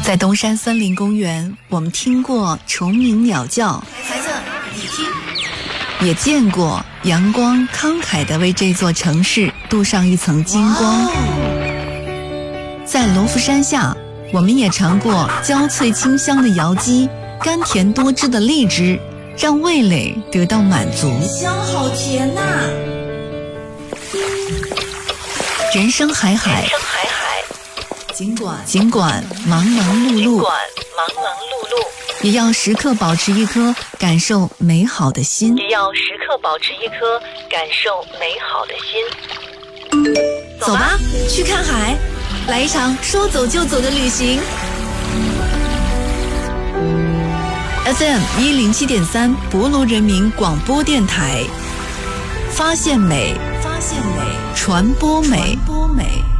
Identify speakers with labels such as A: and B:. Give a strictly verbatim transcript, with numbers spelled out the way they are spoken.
A: 在东山森林公园，我们听过虫鸣鸟叫，
B: 孩子，你听，
A: 也见过阳光慷慨地为这座城市镀上一层金光。在罗浮山下，我们也尝过焦脆清香的瑶姬，甘甜多汁的荔枝，让味蕾得到满足。
B: 香好甜呐、啊！
A: 人生海海，
B: 人生海海，
A: 尽管尽管忙忙碌碌，
B: 尽管忙忙碌碌，
A: 也要时刻保持一颗感受美好的心，
B: 也要时刻保持一颗感受美好的心。
A: 走吧，去看海，来一场说走就走的旅行。F M 一零七点三，博罗人民广播电台，发现美，发现美，传播美，传播美。